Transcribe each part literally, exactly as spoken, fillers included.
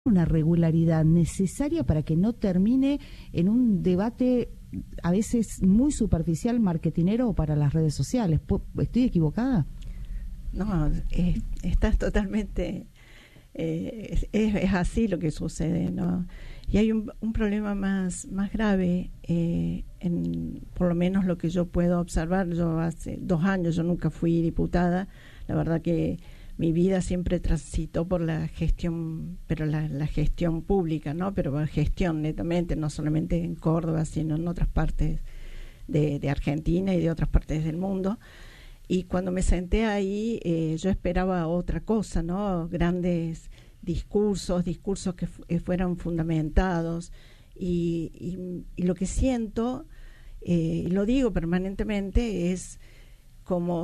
una regularidad necesaria para que no termine en un debate a veces muy superficial, marketinero para las redes sociales. ¿Estoy equivocada? No, eh, estás totalmente... Eh, es, es así lo que sucede, ¿no? Y hay un, un problema más, más grave, eh, en, por lo menos lo que yo puedo observar. Yo hace dos años, yo nunca fui diputada. La verdad que mi vida siempre transitó por la gestión, pero la, la gestión pública, ¿no? Pero la gestión netamente, no solamente en Córdoba, sino en otras partes de, de Argentina y de otras partes del mundo. Y cuando me senté ahí, eh, yo esperaba otra cosa, ¿no? Grandes discursos, discursos que, fu- que fueran fundamentados. Y, y, y lo que siento, eh, y lo digo permanentemente, es como...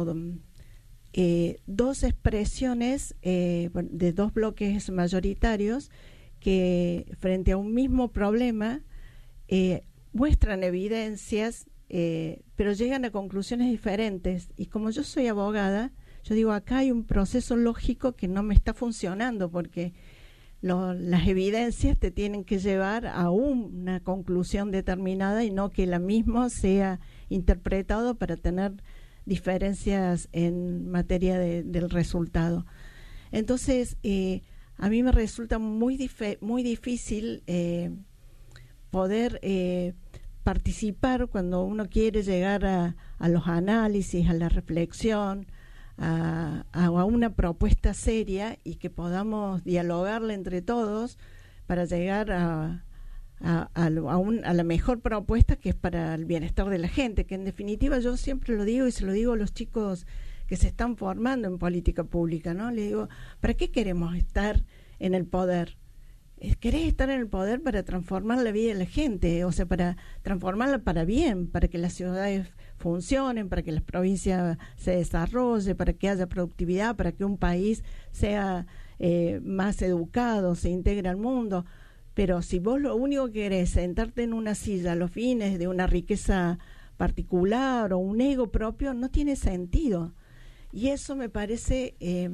Eh, dos expresiones eh, de dos bloques mayoritarios que frente a un mismo problema eh, muestran evidencias, eh, pero llegan a conclusiones diferentes. Y como yo soy abogada, yo digo, acá hay un proceso lógico que no me está funcionando, porque lo, las evidencias te tienen que llevar a una conclusión determinada y no que la misma sea interpretado para tener diferencias en materia de, del resultado. Entonces, eh, a mí me resulta muy, dif- muy difícil eh, poder eh, participar cuando uno quiere llegar a, a los análisis, a la reflexión, a, a, a una propuesta seria y que podamos dialogarla entre todos para llegar a A, a, a, un, a la mejor propuesta, que es para el bienestar de la gente, que en definitiva yo siempre lo digo y se lo digo a los chicos que se están formando en política pública, ¿no? Le digo, ¿para qué queremos estar en el poder? ¿Querés estar en el poder para transformar la vida de la gente? O sea, para transformarla para bien, para que las ciudades funcionen, para que las provincias se desarrollen, para que haya productividad, para que un país sea eh, más educado, se integre al mundo. Pero si vos lo único que querés es sentarte en una silla a los fines de una riqueza particular o un ego propio, no tiene sentido. Y eso me parece eh,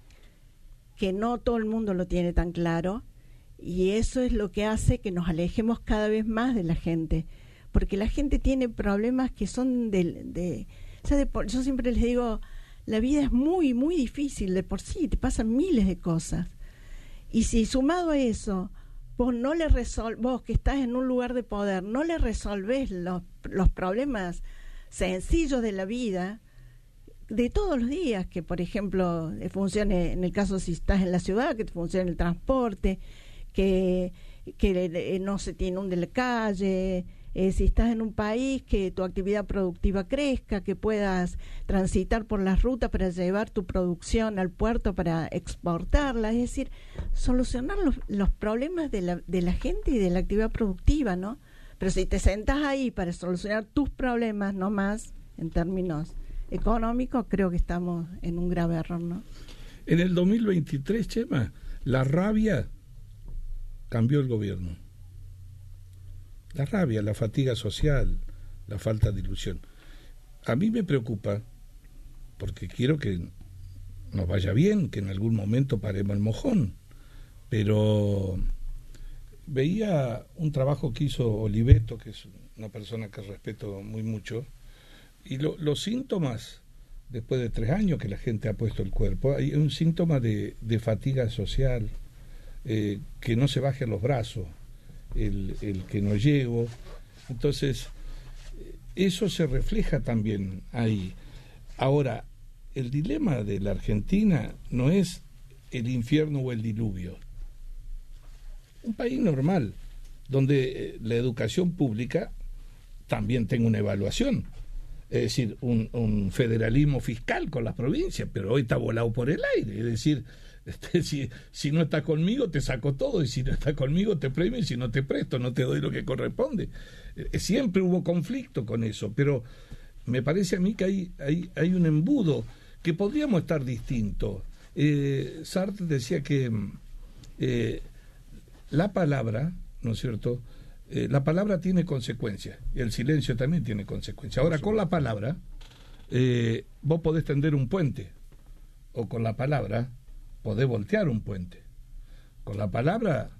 que no todo el mundo lo tiene tan claro, y eso es lo que hace que nos alejemos cada vez más de la gente, porque la gente tiene problemas que son de... de, o sea, de por, yo siempre les digo, la vida es muy, muy difícil de por sí, te pasan miles de cosas. Y si sumado a eso... Vos no le resol vos que estás en un lugar de poder, no le resolvés los, los problemas sencillos de la vida, de todos los días, que por ejemplo funcione, en el caso si estás en la ciudad, que te funcione el transporte, que, que eh, no se te inunde la calle, eh, si estás en un país, que tu actividad productiva crezca, que puedas transitar por las rutas para llevar tu producción al puerto para exportarla, es decir, solucionar los, los problemas de la, de la gente y de la actividad productiva, ¿no? Pero si te sentás ahí para solucionar tus problemas, no más, en términos económicos, creo que estamos en un grave error, ¿no? En el dos mil veintitrés, Chema, la rabia cambió el gobierno. La rabia, la fatiga social, la falta de ilusión. A mí me preocupa, porque quiero que nos vaya bien, que en algún momento paremos el mojón, pero veía un trabajo que hizo Oliveto, que es una persona que respeto muy mucho, y lo, los síntomas, después de tres años que la gente ha puesto el cuerpo, hay un síntoma de, de fatiga social, eh, que no se bajen los brazos, el, el que no llego. Entonces, eso se refleja también ahí. Ahora, el dilema de la Argentina no es el infierno o el diluvio. Un país normal, donde la educación pública también tenga una evaluación. Es decir, un, un federalismo fiscal con las provincias, pero hoy está volado por el aire. Es decir, este, si, si no está conmigo te saco todo, y si no está conmigo te premio, y si no te presto no te doy lo que corresponde. Eh, siempre hubo conflicto con eso, pero me parece a mí que hay, hay, hay un embudo que podríamos estar distintos. Eh, Sartre decía que eh, la palabra, ¿no es cierto?, Eh, la palabra tiene consecuencias, y el silencio también tiene consecuencias. Ahora, con la palabra, eh, vos podés tender un puente, o con la palabra podés voltear un puente. con la palabra